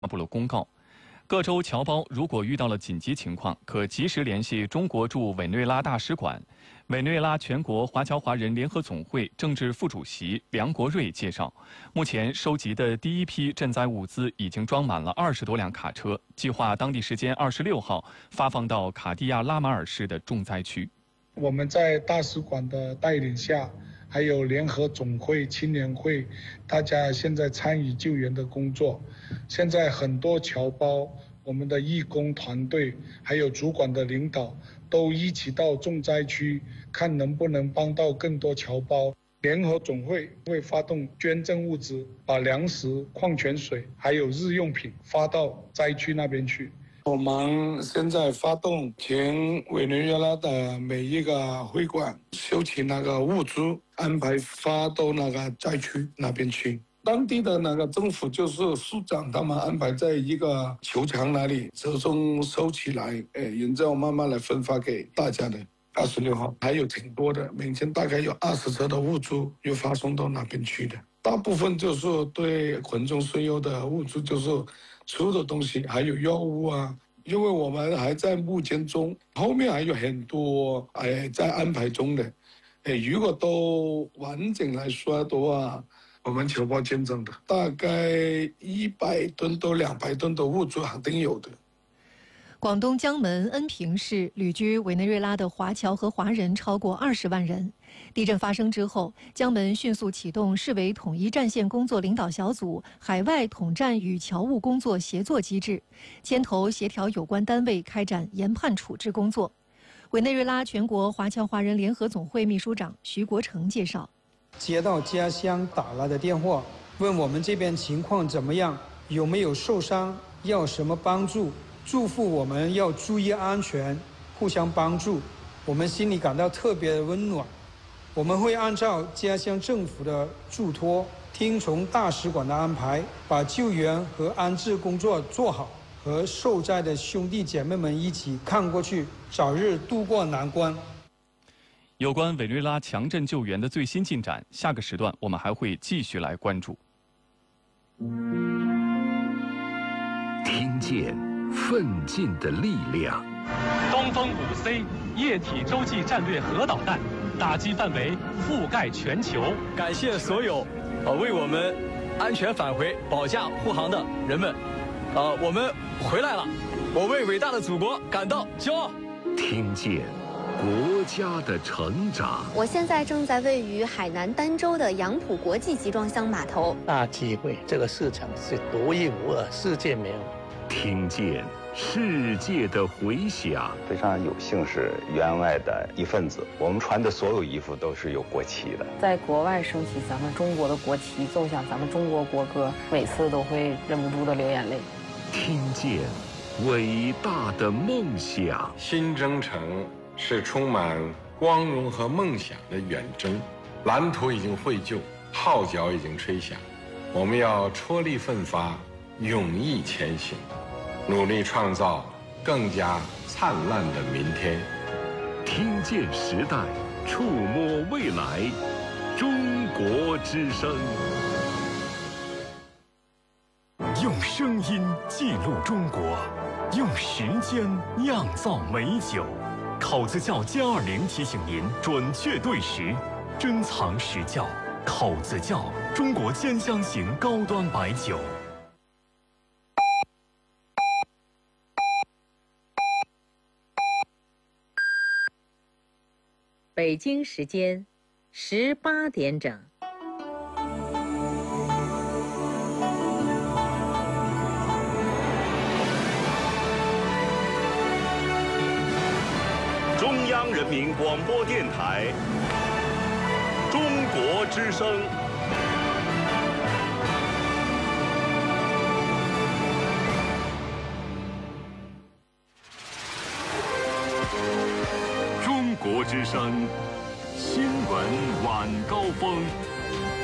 发布了公告，各州侨胞如果遇到了紧急情况，可及时联系中国驻委内瑞拉大使馆。委内瑞拉全国华侨华人联合总会政治副主席梁国瑞介绍，目前收集的第一批赈灾物资已经装满了20多辆卡车，计划当地时间26号发放到卡地亚拉马尔市的重灾区。 我们在大使馆的带领下，还有联合总会、青年会，大家现在参与救援的工作。现在很多侨胞，我们的义工团队，还有主管的领导，都一起到重灾区，看能不能帮到更多侨胞。联合总会会发动捐赠物资，把粮食、矿泉水还有日用品发到灾区那边去。我们现在发动全委内瑞拉的每一个会馆收集那个物资，安排发到那个灾区那边去。当地的那个政府就是市长，他们安排在一个球场那里集中收起来，然后慢慢来分发给大家的。26号还有挺多的，每天大概有20车的物资又发送到那边去的。大部分就是对群众需要的物资，就是吃的东西，还有药物啊。因为我们还在募捐中，后面还有很多在安排中的。如果都完整来说的话，我们侨胞捐赠的大概100吨到200吨的物资肯定有的。 广东江门恩平市旅居委内瑞拉的华侨和华人超过20万人。地震发生之后，江门迅速启动市委统一战线工作领导小组海外统战与侨务工作协作机制，牵头协调有关单位开展研判处置工作。委内瑞拉全国华侨华人联合总会秘书长徐国成介绍， 接到家乡打来的电话，问我们这边情况怎么样，有没有受伤，要什么帮助，嘱咐我们要注意安全，互相帮助，我们心里感到特别的温暖。我们会按照家乡政府的嘱托，听从大使馆的安排，把救援和安置工作做好，和受灾的兄弟姐妹们一起看过去，早日渡过难关。 有关委内瑞拉强震救援的最新进展，下个时段我们还会继续来关注。 听见奋进的力量。 东风5C 液体洲际战略核导弹，打击范围覆盖全球。 感谢所有为我们安全返回、保驾护航的人们。我们回来了，我为伟大的祖国感到骄傲。 听见国家的成长。 我现在正在位于海南儋州的杨浦国际集装箱码头。 大机会，这个市场是独一无二，世界没有。 听见世界的回响。 非常有幸是员外的一份子，我们穿的所有衣服都是有国旗的。 在国外升起咱们中国的国旗，奏响咱们中国国歌，每次都会忍不住的流眼泪。 听见伟大的梦想。 新征程是充满光荣和梦想的远征，蓝图已经绘就，号角已经吹响，我们要踔厉奋发，勇毅前行，努力创造更加灿烂的明天。 听见时代，触摸未来，中国之声。 用声音记录中国，用时间酿造美酒。口子窖+20提醒您准确对时，珍藏实窖。口子窖，中国兼香型高端白酒。 北京时间18点整。 中央人民广播电台，中国之声。中国之声，新闻晚高峰。